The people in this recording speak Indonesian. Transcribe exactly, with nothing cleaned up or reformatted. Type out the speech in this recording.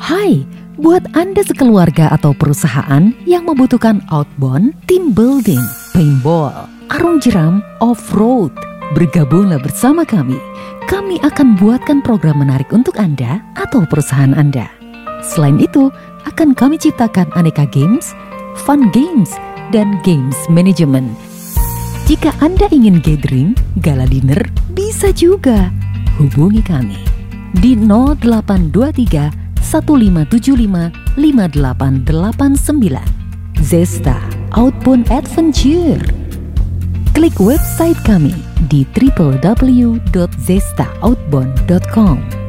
Hai, buat Anda sekeluarga atau perusahaan yang membutuhkan outbound, team building, paintball, arung jeram, off-road, bergabunglah bersama kami. Kami akan buatkan program menarik untuk Anda atau perusahaan Anda. Selain itu, akan kami ciptakan aneka games, fun games, dan games management. Jika Anda ingin gathering, gala dinner, bisa juga. Hubungi kami di nol delapan dua tiga satu lima tujuh lima lima delapan delapan sembilan. Zesta Outbound Adventure. Klik website kami di w w w dot zesta outbound dot com.